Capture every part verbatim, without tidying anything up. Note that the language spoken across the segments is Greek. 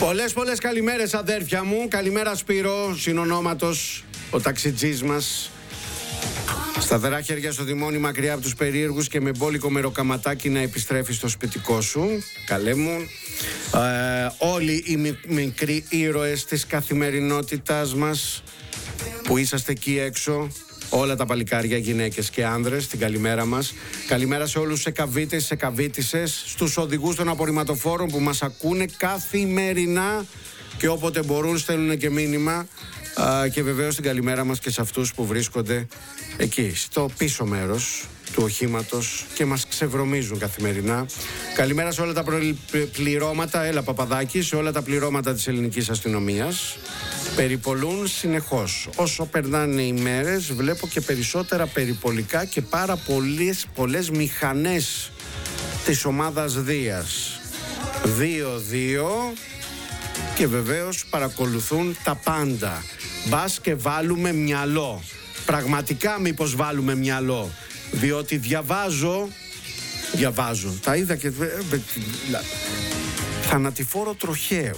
Πολλές πολλές καλημέρες αδέρφια μου. Καλημέρα Σπύρο, συνονόματος ο ταξιτζής μας. Σταθερά χέρια στο τιμόνι, μακριά από τους περίεργους και με μπόλικο μεροκαματάκι να επιστρέφει στο σπιτικό σου. Καλέ μου. Ε, όλοι οι μι- μικροί ήρωες της καθημερινότητάς μας που είσαστε εκεί έξω, όλα τα παλικάρια, γυναίκες και άνδρες, την καλημέρα μας. Καλημέρα σε όλους τους εκαβίτες, εκαβίτισσες, στους οδηγούς των απορριμματοφόρων που μας ακούνε καθημερινά και όποτε μπορούν στέλνουν και μήνυμα. Α, και βεβαίως την καλημέρα μας και σε αυτούς που βρίσκονται εκεί, στο πίσω μέρος του οχήματος και μας ξεβρωμίζουν καθημερινά. Καλημέρα σε όλα τα πληρώματα, έλα Παπαδάκη, σε όλα τα πληρώματα της ελληνικής αστυνομίας. Περιπολούν συνεχώς. Όσο περνάνε οι μέρες βλέπω και περισσότερα περιπολικά και πάρα πολλές, πολλές μηχανές της ομάδας Δίας. δύο δύο και βεβαίως παρακολουθούν τα πάντα. Μπας και βάλουμε μυαλό. Πραγματικά μήπως βάλουμε μυαλό. Διότι διαβάζω, διαβάζω, τα είδα και θανατηφόρο τροχαίο.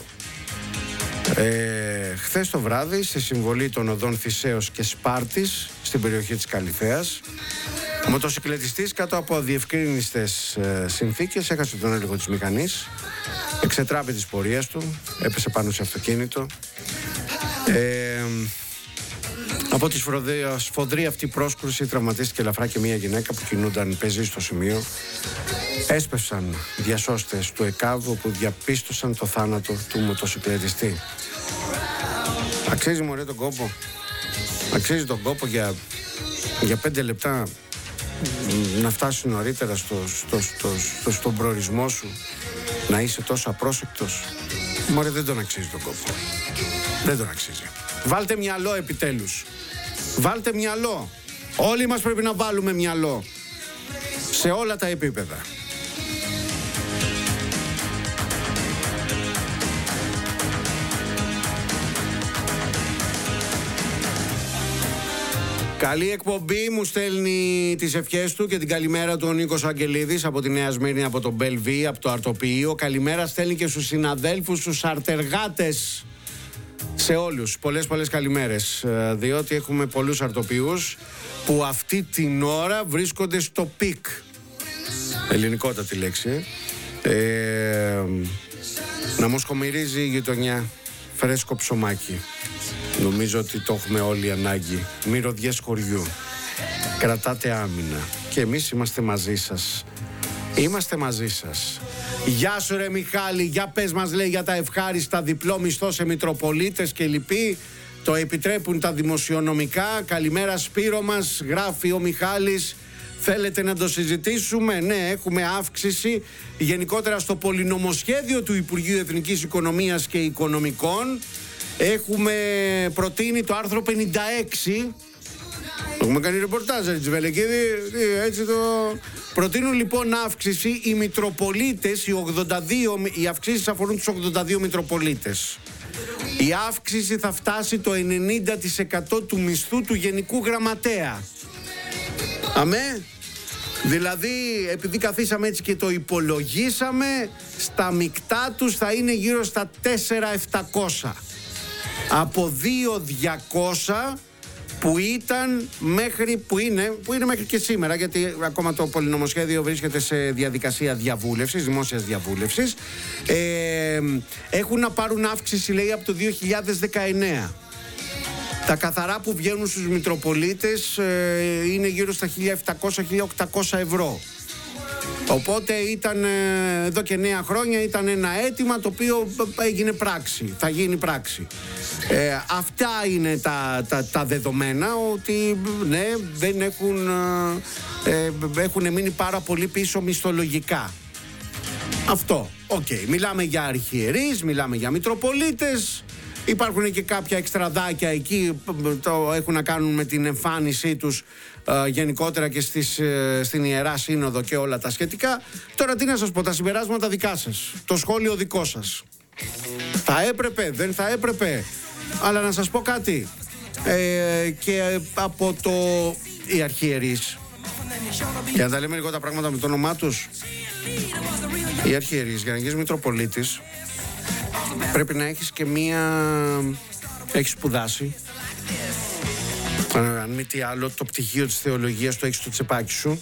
Ε, χθες το βράδυ, σε συμβολή των οδών Θησέως και Σπάρτης, στην περιοχή της Καλιθέας, ο μοτοσυκλετιστής κάτω από αδιευκρίνιστες ε, συνθήκες έχασε τον έλεγχο της μηχανής, εξετράπη της πορείας του, έπεσε πάνω σε αυτοκίνητο. Ε, από τη σφοδρή αυτή πρόσκρουση τραυματίστηκε ελαφρά και μια γυναίκα που κινούνταν πεζή στο σημείο. Έσπευσαν διασώστες του ΕΚΑΒ που διαπίστωσαν το θάνατο του μοτοσυκλετιστή. Αξίζει μωρέ τον κόπο. Αξίζει τον κόπο για, για πέντε λεπτά να φτάσει νωρίτερα στο, στο, στο, στο, στον προορισμό σου, να είσαι τόσο απρόσεκτος. Μωρέ δεν τον αξίζει τον κόπο. Δεν τον αξίζει. Βάλτε μυαλό επιτέλους. Βάλτε μυαλό. Όλοι μας πρέπει να βάλουμε μυαλό. Σε όλα τα επίπεδα. Καλή εκπομπή, μου στέλνει τις ευχές του και την καλημέρα του ο Νίκος Αγγελίδης από τη Νέα Σμύρνη, από το Μπελβί, από το Αρτοποιείο. Καλημέρα στέλνει και στους συναδέλφους, στους αρτεργάτες. Σε όλους, πολλές πολλές καλημέρες, διότι έχουμε πολλούς αρτοποιούς που αυτή την ώρα βρίσκονται στο πικ. Ελληνικότατη λέξη. Ε, να μου σκομυρίζει η γειτονιά φρέσκο ψωμάκι. Νομίζω ότι το έχουμε όλοι ανάγκη. Μυρωδιές χωριού. Κρατάτε άμυνα. Και εμείς είμαστε μαζί σας. Είμαστε μαζί σας. Γεια σου ρε Μιχάλη, για πες μας λέει για τα ευχάριστα διπλό μισθό σε Μητροπολίτες και λοιποί. Το επιτρέπουν τα δημοσιονομικά. Καλημέρα Σπύρο μας, γράφει ο Μιχάλης. Θέλετε να το συζητήσουμε? Ναι, έχουμε αύξηση γενικότερα στο πολυνομοσχέδιο του Υπουργείου Εθνικής Οικονομίας και Οικονομικών. Έχουμε προτείνει το άρθρο πενήντα έξι. Έχουμε κάνει ρεπορτάζ έτσι Βελεκίδη, έτσι το... Προτείνουν λοιπόν αύξηση οι Μητροπολίτες, οι, ογδόντα δύο, οι αυξήσεις αφορούν τους ογδόντα δύο Μητροπολίτες. Η αύξηση θα φτάσει το ενενήντα τοις εκατό του μισθού του Γενικού Γραμματέα. Αμέ. Δηλαδή, επειδή καθίσαμε έτσι και το υπολογίσαμε, στα μεικτά τους θα είναι γύρω στα τέσσερα χιλιάδες επτακόσια. Από δύο χιλιάδες διακόσια που ήταν μέχρι, που είναι, που είναι μέχρι και σήμερα, γιατί ακόμα το πολυνομοσχέδιο βρίσκεται σε διαδικασία διαβούλευσης, δημόσιας διαβούλευσης. Ε, έχουν να πάρουν αύξηση, λέει, από το δύο χιλιάδες δεκαεννέα. Τα καθαρά που βγαίνουν στους Μητροπολίτες ε, είναι γύρω στα χίλια επτακόσια με χίλια οκτακόσια ευρώ. Οπότε ήταν ε, εδώ και εννέα χρόνια ήταν ένα αίτημα το οποίο έγινε πράξη, θα γίνει πράξη. Ε, αυτά είναι τα, τα, τα δεδομένα, ότι ναι, δεν έχουν, ε, έχουν μείνει πάρα πολύ πίσω μισθολογικά. Αυτό, οκ. Okay. Μιλάμε για αρχιερείς, μιλάμε για Μητροπολίτες. Υπάρχουν και κάποια εξτραδάκια εκεί, το έχουν να κάνουν με την εμφάνισή τους ε, γενικότερα και στις, ε, στην Ιερά Σύνοδο και όλα τα σχετικά. Τώρα τι να σας πω, τα συμπεράσματα δικά σας, το σχόλιο δικό σας. Θα έπρεπε, δεν θα έπρεπε, αλλά να σας πω κάτι. Ε, και από το... οι αρχιερείς, για να τα λέμε λίγο τα πράγματα με το όνομά τους, οι αρχιερείς για να γίνεις Μητροπολίτης πρέπει να έχεις και μία... έχεις σπουδάσει. Αν μη τι άλλο, το πτυχίο της θεολογίας το έχεις στο τσεπάκι σου.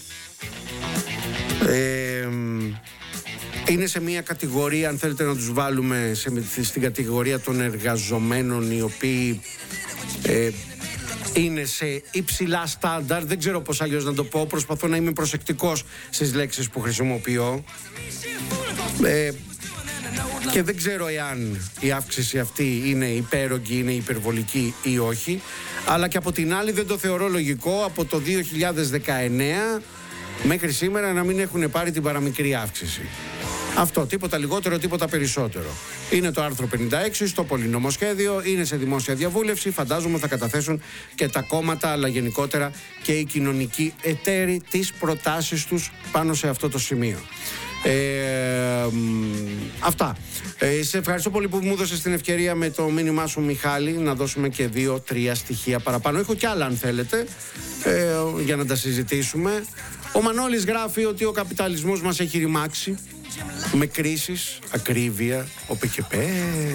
Ε, είναι σε μία κατηγορία, αν θέλετε να τους βάλουμε σε, στην κατηγορία των εργαζομένων, οι οποίοι ε, είναι σε υψηλά στάνταρ. Δεν ξέρω πώς αλλιώς να το πω. Προσπαθώ να είμαι προσεκτικός στις λέξεις που χρησιμοποιώ. Ε, και δεν ξέρω εάν η αύξηση αυτή είναι υπέρογγη, είναι υπερβολική ή όχι. Αλλά και από την άλλη δεν το θεωρώ λογικό από το δύο χιλιάδες δεκαεννέα μέχρι σήμερα να μην έχουν πάρει την παραμικρή αύξηση. Αυτό, τίποτα λιγότερο, τίποτα περισσότερο. Είναι το άρθρο πενήντα έξι στο πολυνομοσχέδιο, είναι σε δημόσια διαβούλευση. Φαντάζομαι θα καταθέσουν και τα κόμματα, αλλά γενικότερα και οι κοινωνικοί εταίροι, τις προτάσεις τους πάνω σε αυτό το σημείο. Ε, αυτά. Ε, σε ευχαριστώ πολύ που μου έδωσες την ευκαιρία με το μήνυμά σου, Μιχάλη, να δώσουμε και δύο-τρία στοιχεία παραπάνω. Έχω κι άλλα αν θέλετε, ε, για να τα συζητήσουμε. Ο Μανώλης γράφει ότι ο καπιταλισμός μας έχει ρημάξει με κρίσεις, ακρίβεια, ο ΠΚΠ,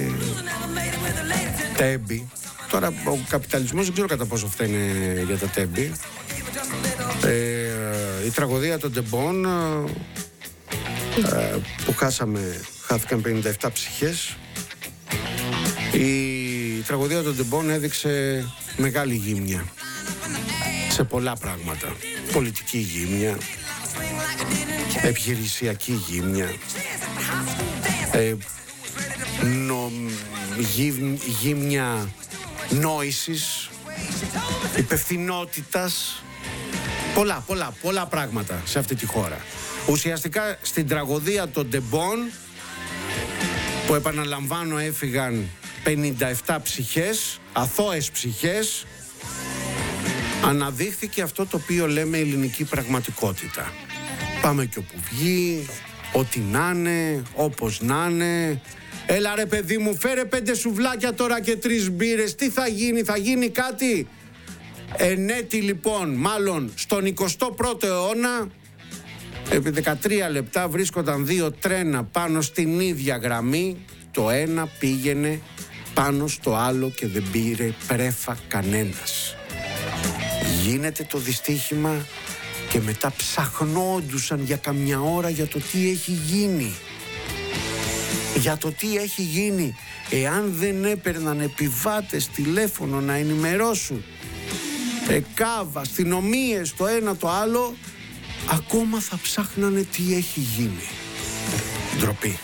τέμπη. Τώρα ο καπιταλισμός δεν ξέρω κατά πόσο φταίνε για τα τέμπη. Ε, η τραγωδία των τεμπών ε, που χάσαμε, χάθηκαν πενήντα επτά ψυχές. Η τραγωδία των τεμπών έδειξε μεγάλη γύμνια σε πολλά πράγματα. Πολιτική γύμνια, επιχειρησιακή γύμνια, ε, νο, γύμ, γύμνια νόησης, υπευθυνότητας, πολλά, πολλά, πολλά πράγματα σε αυτή τη χώρα. Ουσιαστικά στην τραγωδία των τεμπών, που επαναλαμβάνω έφυγαν πενήντα επτά ψυχές, αθώες ψυχές, αναδείχθηκε αυτό το οποίο λέμε ελληνική πραγματικότητα. Πάμε και όπου βγει, ό,τι να είναι, όπως να είναι. Έλα ρε παιδί μου, φέρε πέντε σουβλάκια τώρα και τρεις μπύρες. Τι θα γίνει, θα γίνει κάτι? Ενέτη λοιπόν, μάλλον στον εικοστό πρώτο αιώνα, επί δεκατρία λεπτά βρίσκονταν δύο τρένα πάνω στην ίδια γραμμή. Το ένα πήγαινε πάνω στο άλλο και δεν πήρε πρέφα κανένας. Γίνεται το δυστύχημα και μετά ψαχνόντουσαν για καμιά ώρα για το τι έχει γίνει. Για το τι έχει γίνει. Εάν δεν έπαιρναν επιβάτες τηλέφωνο να ενημερώσουν, ΕΚΑΒ, αστυνομίες, το ένα το άλλο, ακόμα θα ψάχνανε τι έχει γίνει. Ντροπή.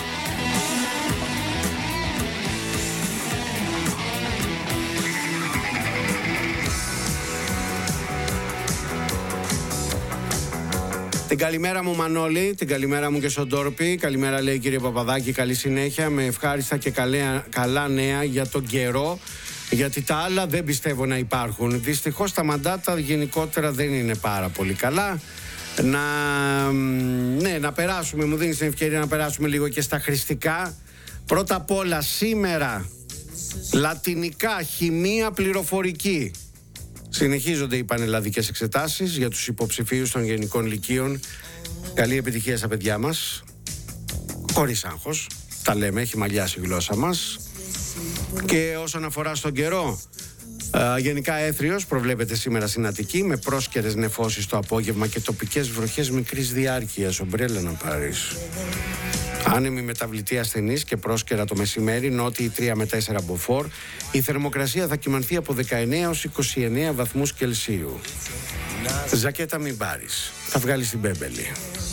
Την καλημέρα μου Μανώλη, την καλημέρα μου και στον Τόρπη. Καλημέρα λέει κύριε Παπαδάκη, καλή συνέχεια με ευχάριστα και καλά, καλά νέα για τον καιρό, γιατί τα άλλα δεν πιστεύω να υπάρχουν. Δυστυχώς τα μαντάτα γενικότερα δεν είναι πάρα πολύ καλά. Να, ναι, να περάσουμε, μου δίνεις την ευκαιρία να περάσουμε λίγο και στα χρηστικά. Πρώτα απ' όλα σήμερα λατινικά, χημεία, πληροφορική. Συνεχίζονται οι πανελλαδικές εξετάσεις για τους υποψηφίους των γενικών λυκείων. Καλή επιτυχία στα παιδιά μας. Χωρίς άγχος. Τα λέμε, έχει μαλλιάσει η γλώσσα μας. Και όσον αφορά στον καιρό, α, γενικά έθριος προβλέπεται σήμερα στην Αττική, με πρόσκαιρες νεφώσεις το απόγευμα και τοπικές βροχές μικρής διάρκειας. Ομπρέλα να πάρεις. Άνεμη μεταβλητή ασθενής και πρόσκαιρα το μεσημέρι, νότιοι τρία με τέσσερα μποφόρ. Η θερμοκρασία θα κυμανθεί από δεκαεννέα έως είκοσι εννέα βαθμούς Κελσίου. Ζακέτα μην πάρεις, θα βγάλεις την μπέμπελη.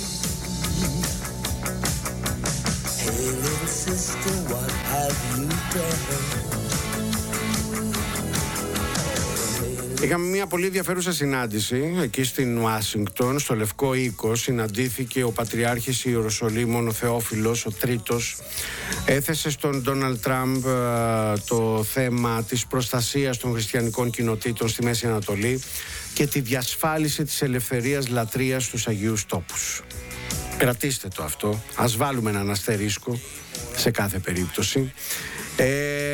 Είχαμε μια πολύ ενδιαφέρουσα συνάντηση εκεί στην Ουάσιγκτον, στο Λευκό Οίκο. Συναντήθηκε ο Πατριάρχης Ιεροσολύμων, ο Θεόφιλος, ο τρίτος. Έθεσε στον Ντόναλντ Τραμπ το θέμα της προστασίας των χριστιανικών κοινοτήτων στη Μέση Ανατολή και τη διασφάλιση της ελευθερίας λατρείας στους Αγίους Τόπους. Κρατήστε το αυτό, ας βάλουμε έναν αστερίσκο σε κάθε περίπτωση. Ε,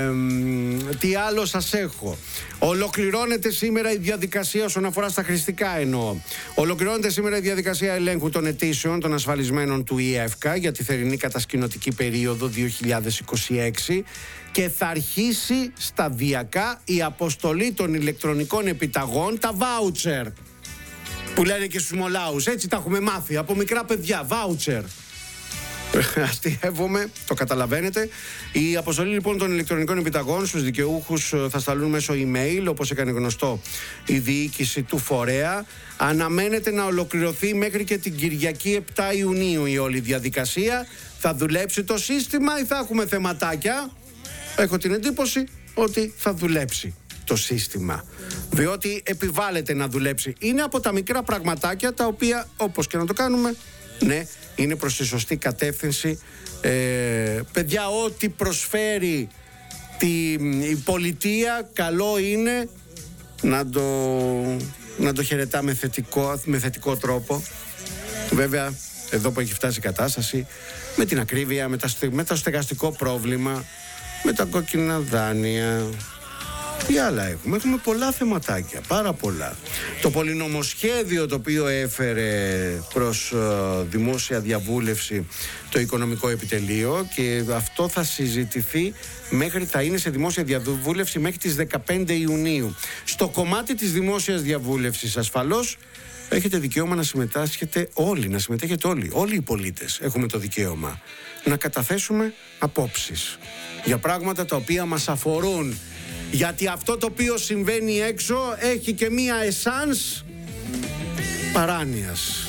τι άλλο σας έχω. Ολοκληρώνεται σήμερα η διαδικασία, όσον αφορά στα χρηστικά εννοώ, ολοκληρώνεται σήμερα η διαδικασία ελέγχου των αιτήσεων των ασφαλισμένων του ΙΕΦΚΑ για τη θερινή κατασκηνωτική περίοδο δύο χιλιάδες είκοσι έξι και θα αρχίσει σταδιακά η αποστολή των ηλεκτρονικών επιταγών, τα βάουτσερ που λένε και στους μολάους, έτσι τα έχουμε μάθει από μικρά παιδιά, βάουτσερ. Αστείευομαι, το καταλαβαίνετε. Η αποστολή λοιπόν των ηλεκτρονικών επιταγών στους δικαιούχους θα σταλούν μέσω email, όπως έκανε γνωστό η διοίκηση του φορέα. Αναμένεται να ολοκληρωθεί μέχρι και την Κυριακή επτά Ιουνίου η όλη διαδικασία. Θα δουλέψει το σύστημα ή θα έχουμε θεματάκια? Έχω την εντύπωση ότι θα δουλέψει το σύστημα, διότι επιβάλλεται να δουλέψει. Είναι από τα μικρά πραγματάκια τα οποία, όπως και να το κάνουμε, ναι, είναι προς τη σωστή κατεύθυνση. ε, Παιδιά, ό,τι προσφέρει τη, η πολιτεία, καλό είναι να το, να το χαιρετά με θετικό, με θετικό τρόπο. Βέβαια, εδώ που έχει φτάσει η κατάσταση, με την ακρίβεια, με, τα, με το στεγαστικό πρόβλημα, με τα κόκκινα δάνεια, τι άλλα έχουμε? Έχουμε πολλά θεματάκια, πάρα πολλά. Το πολυνομοσχέδιο το οποίο έφερε προς uh, δημόσια διαβούλευση το Οικονομικό Επιτελείο, και αυτό θα συζητηθεί μέχρι, θα είναι σε δημόσια διαβούλευση μέχρι τις δεκαπέντε Ιουνίου. Στο κομμάτι της δημόσιας διαβούλευσης ασφαλώς έχετε δικαίωμα να συμμετάσχετε όλοι, να συμμετέχετε όλοι. Όλοι οι πολίτες έχουμε το δικαίωμα να καταθέσουμε απόψεις για πράγματα τα οποία μας αφορούν. Γιατί αυτό το οποίο συμβαίνει έξω έχει και μία εσάνς παράνοιας.